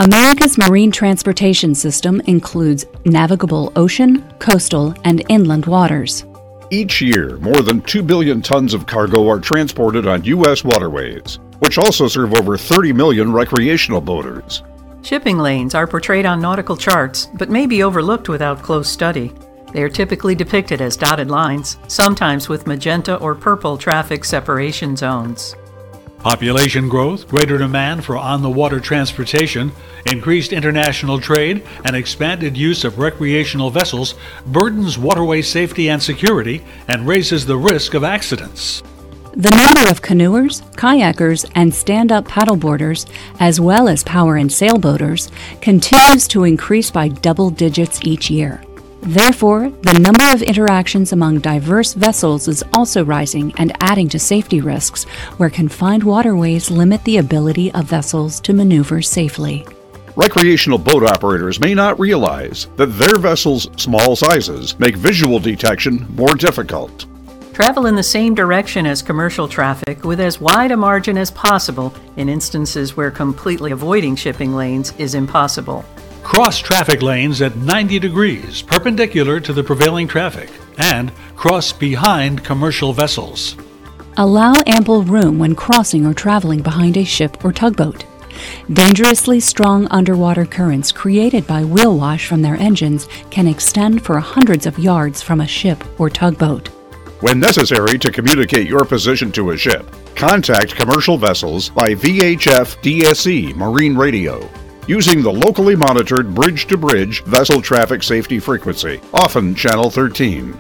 America's marine transportation system includes navigable ocean, coastal, and inland waters. Each year, more than 2 billion tons of cargo are transported on U.S. waterways, which also serve over 30 million recreational boaters. Shipping lanes are portrayed on nautical charts, but may be overlooked without close study. They are typically depicted as dotted lines, sometimes with magenta or purple traffic separation zones. Population growth, greater demand for on-the-water transportation, increased international trade, and expanded use of recreational vessels burdens waterway safety and security and raises the risk of accidents. The number of canoers, kayakers, and stand-up paddleboarders, as well as power and sailboaters, continues to increase by double digits each year. Therefore, the number of interactions among diverse vessels is also rising and adding to safety risks, where confined waterways limit the ability of vessels to maneuver safely. Recreational boat operators may not realize that their vessels' small sizes make visual detection more difficult. Travel in the same direction as commercial traffic with as wide a margin as possible in instances where completely avoiding shipping lanes is impossible. Cross traffic lanes at 90 degrees perpendicular to the prevailing traffic, and cross behind commercial vessels. Allow ample room when crossing or traveling behind a ship or tugboat. Dangerously strong underwater currents created by wheel wash from their engines can extend for hundreds of yards from a ship or tugboat. When necessary to communicate your position to a ship, contact commercial vessels by VHF DSE marine radio, using the locally monitored bridge-to-bridge vessel traffic safety frequency, often channel 13.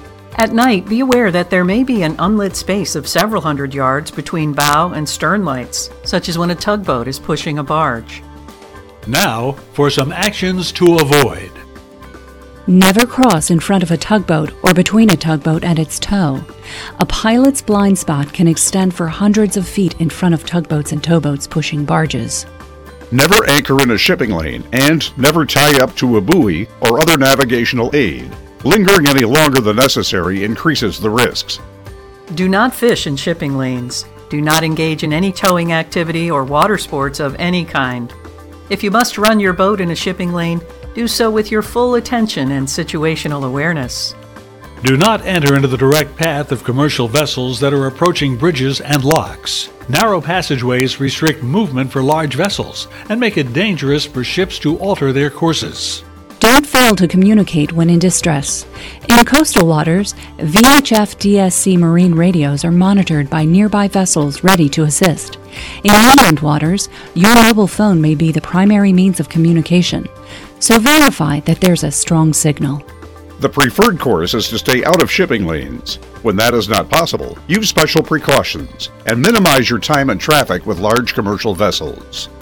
At night, be aware that there may be an unlit space of several hundred yards between bow and stern lights, such as when a tugboat is pushing a barge. Now, for some actions to avoid. Never cross in front of a tugboat or between a tugboat and its tow. A pilot's blind spot can extend for hundreds of feet in front of tugboats and towboats pushing barges. Never anchor in a shipping lane, and never tie up to a buoy or other navigational aid. Lingering any longer than necessary increases the risks. Do not fish in shipping lanes. Do not engage in any towing activity or water sports of any kind. If you must run your boat in a shipping lane, do so with your full attention and situational awareness. Do not enter into the direct path of commercial vessels that are approaching bridges and locks. Narrow passageways restrict movement for large vessels and make it dangerous for ships to alter their courses. Don't fail to communicate when in distress. In coastal waters, VHF DSC marine radios are monitored by nearby vessels ready to assist. In inland waters, your mobile phone may be the primary means of communication, so verify that there's a strong signal. The preferred course is to stay out of shipping lanes. When that is not possible, use special precautions and minimize your time and traffic with large commercial vessels.